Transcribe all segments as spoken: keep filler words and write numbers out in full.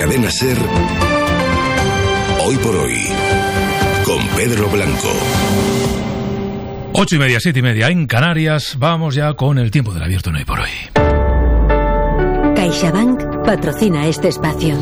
Cadena SER, Hoy por Hoy, con Pedro Blanco. Ocho y media, siete y media en Canarias. Vamos ya con el tiempo del abierto en Hoy por Hoy. CaixaBank patrocina este espacio.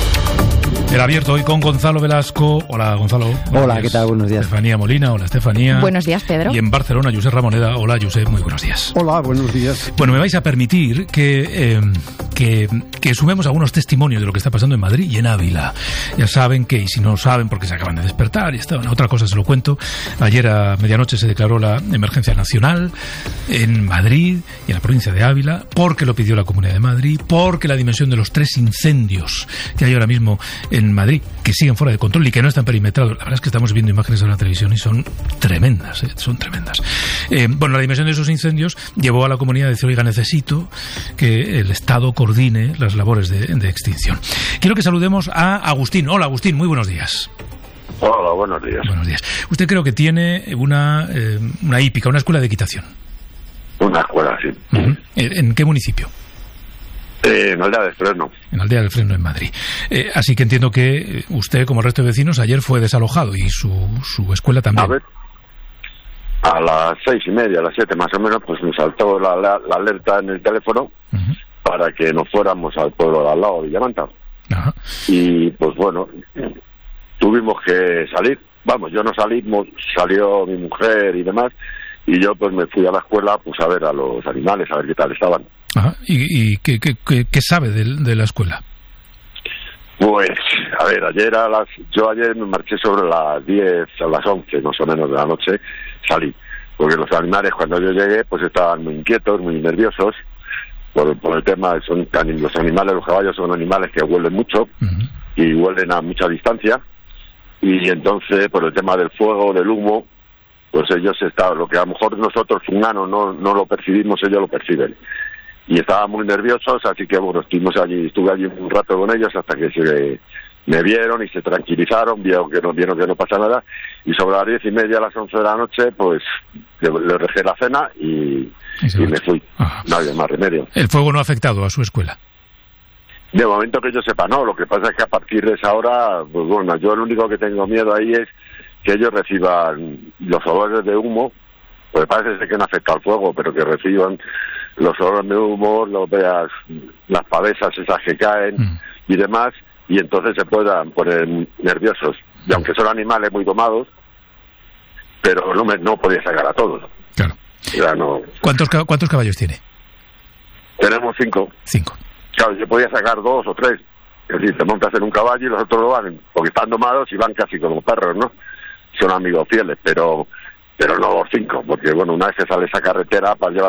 El abierto hoy con Gonzalo Velasco. Hola, Gonzalo. Hola, días. ¿qué tal? Buenos días. Estefanía Molina. Hola, Estefanía. Buenos días, Pedro. Y en Barcelona, Josep Ramoneda. Hola, Josep. Muy buenos días. Hola, buenos días. Bueno, me vais a permitir que, eh, que, que sumemos algunos testimonios de lo que está pasando en Madrid y en Ávila. Ya saben que, y si no lo saben, porque se acaban de despertar y estaban, otra cosa se lo cuento, ayer a medianoche se declaró la emergencia nacional en Madrid y en la provincia de Ávila, porque lo pidió la Comunidad de Madrid, porque la dimensión de los tres incendios que hay ahora mismo en Madrid, que siguen fuera de control y que no están perimetrados. La verdad es que estamos viendo imágenes en la televisión y son tremendas, ¿eh? son tremendas. Eh, bueno, la dimensión de esos incendios llevó a la comunidad a decir, oiga, necesito que el Estado coordine las labores de, de extinción. Quiero que saludemos a Agustín. Hola, Agustín, muy buenos días. Hola, buenos días. Buenos días. Usted creo que tiene una, eh, una hípica, una escuela de equitación. Una escuela, sí. Uh-huh. ¿En qué municipio? Eh, en Aldea del Freno. En Aldea del Freno, en Madrid. Eh, así que entiendo que usted, como el resto de vecinos, ayer fue desalojado y su, su escuela también. A ver, a las seis y media, a las siete más o menos, pues nos saltó la, la, la alerta en el teléfono uh-huh. para que nos fuéramos al pueblo de al lado, Villamanta. Ajá. Y pues bueno, tuvimos que salir. Vamos, yo no salí, salió mi mujer y demás, y yo pues me fui a la escuela pues a ver a los animales, a ver qué tal estaban. Ajá. ¿Y, y qué, qué, qué, qué sabe de, de la escuela? Pues, a ver, ayer a las... Yo ayer me marché sobre las diez, a las once más o menos de la noche, salí. Porque los animales, cuando yo llegué, pues estaban muy inquietos, muy nerviosos, por, por el tema, son los animales, los caballos son animales que huelen mucho, uh-huh. y huelen a mucha distancia, y entonces, por el tema del fuego, del humo, pues ellos estaban, lo que a lo mejor nosotros humanos no, no lo percibimos, ellos lo perciben. Y estaban muy nerviosos, así que bueno, estuvimos allí, estuve allí un rato con ellos hasta que se me vieron y se tranquilizaron, vieron que no, vieron que no pasa nada, y sobre las diez y media a las once de la noche, pues le, le dejé la cena y, y, y me fui. Ajá. No había más remedio. ¿El fuego no ha afectado a su escuela? De momento que yo sepa, no. Lo que pasa es que a partir de esa hora, pues bueno, yo lo único que tengo miedo ahí es que ellos reciban los olores de humo, pues parece ser que no afecta al fuego, pero que reciban los olores de humo, los veas, las pavesas esas que caen mm. y demás, y entonces se puedan poner nerviosos. Y aunque son animales muy domados, pero no me no podía sacar a todos. Claro. Ya no... ¿Cuántos, ¿Cuántos caballos tiene? Tenemos cinco. Cinco. Claro, yo podía sacar dos o tres. Es decir, te montas en un caballo y los otros lo van, porque están domados y van casi como perros, ¿no? Son amigos fieles, pero... pero no los cinco, porque bueno, una vez que sale esa carretera para llevar